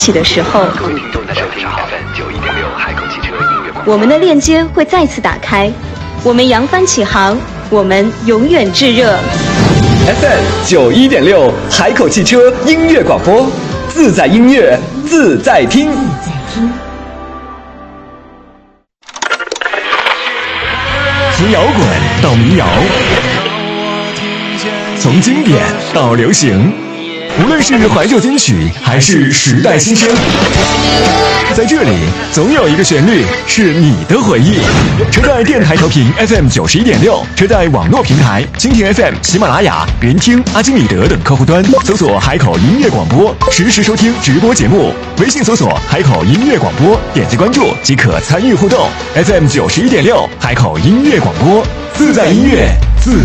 起的时候，我们的链接会再次打开，我们扬帆起航，我们永远炙热。 FM91.6海口汽车音乐广播，自在音乐自在听。 从摇滚到民谣，从经典到流行，无论是怀旧金曲还是时代新声，在这里总有一个旋律是你的回忆。车载电台调频 FM91.6，车载网络平台蜻蜓 FM、喜马拉雅、人听、阿基米德等客户端搜索海口音乐广播，实时收听直播节目。微信搜索海口音乐广播，点击关注即可参与互动。FM91.6海口音乐广播，自在音乐。